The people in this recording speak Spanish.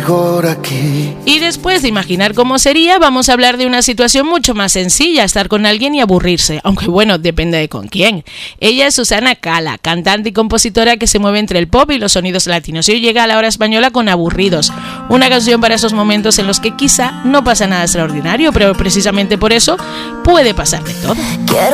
mejor aquí. Y después de imaginar cómo sería, vamos a hablar de una situación mucho más sencilla, estar con alguien y aburrirse, aunque bueno, depende de con quién. Ella es Susana Cala, cantante y compositora que se mueve entre el pop y los sonidos latinos, y hoy llega a la hora española con Aburridos, una canción para esos momentos en los que quizá no pasa nada extraordinario, pero precisamente por eso puede pasar de todo.